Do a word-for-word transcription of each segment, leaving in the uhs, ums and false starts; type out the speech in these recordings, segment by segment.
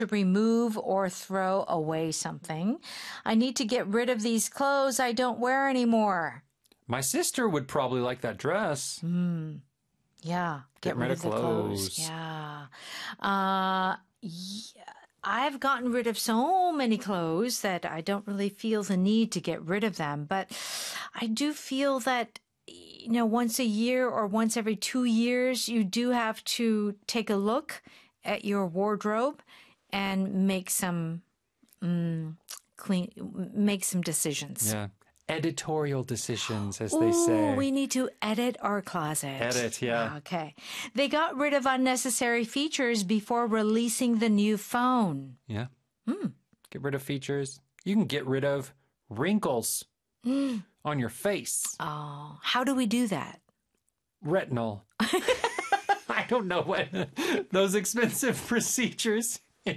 to remove or throw away something. I need to get rid of these clothes I don't wear anymore. My sister would probably like that dress. Mm. Yeah. Get, Get rid, rid of, of the clothes. clothes. Yeah. Uh, yeah. I've gotten rid of so many clothes that I don't really feel the need to get rid of them. But I do feel that, you know, once a year or once every two years, you do have to take a look at your wardrobe and make some um, clean, make some decisions. Yeah. Editorial decisions, as they Ooh, say. We need to edit our closet. Edit, yeah. Okay. They got rid of unnecessary features before releasing the new phone. Yeah. Mm. Get rid of features. You can get rid of wrinkles Mm. on your face. Oh, how do we do that? Retinol. I don't know what those expensive procedures.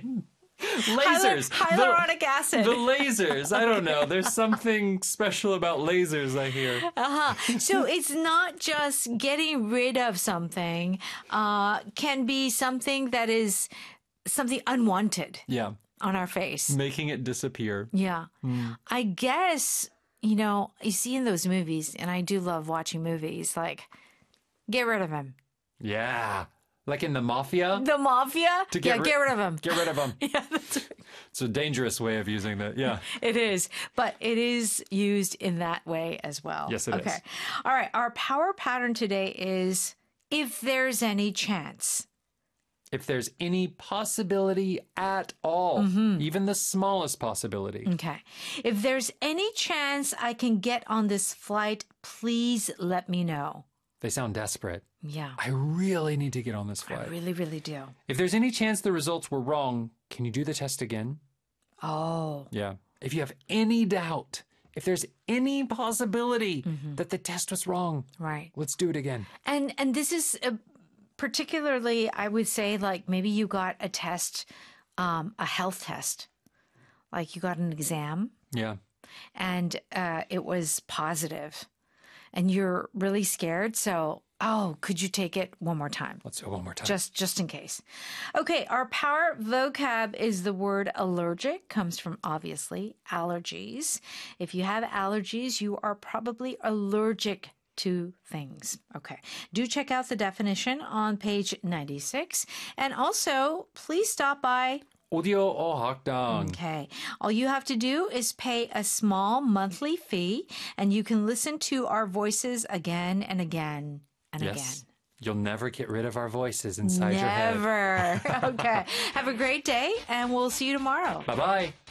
Lasers. Hyaluronic the, acid. The lasers. I don't know. There's something special about lasers, I hear. Uh-huh. So it's not just getting rid of something. Uh, can be something that is something unwanted. Yeah. On our face. Making it disappear. Yeah. Mm. I guess, you know, you see in those movies, and I do love watching movies, like, get rid of him. Yeah. Like in the mafia? The mafia? To get yeah, ri- get rid of him. Get rid of him. Yeah, that's right. It's a dangerous way of using that. Yeah. It is. But it is used in that way as well. Yes, it okay. is. Okay. All right. Our power pattern today is if there's any chance. If there's any possibility at all, mm-hmm. even the smallest possibility. Okay. If there's any chance I can get on this flight, please let me know. They sound desperate. Yeah. I really need to get on this flight. I really, really do. If there's any chance the results were wrong, can you do the test again? Oh. Yeah. If you have any doubt, if there's any possibility mm-hmm. that the test was wrong, right. let's do it again. And and this is a, particularly, I would say, like maybe you got a test, um, a health test, like you got an exam. Yeah. And uh, it was positive. And you're really scared, so, oh, could you take it one more time? Let's do it one more time. Just just in case. Okay, our power vocab is the word allergic, comes from, obviously, allergies. If you have allergies, you are probably allergic to things. Okay, do check out the definition on page ninety-six. And also, please stop by Audio o Hakdang. Okay. All you have to do is pay a small monthly fee, and you can listen to our voices again and again and yes. again. You'll never get rid of our voices inside never. your head. Never. Okay. Have a great day, and we'll see you tomorrow. Bye-bye.